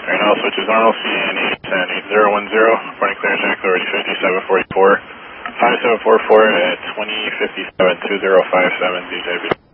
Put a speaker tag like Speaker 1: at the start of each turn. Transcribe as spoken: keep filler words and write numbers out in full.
Speaker 1: Alright, now switch is Arnold, C N eight ten eight zero one zero, reporting clearance track authority fifty-seven forty-four, five seven four four at twenty fifty-seven two zero five seven D J B.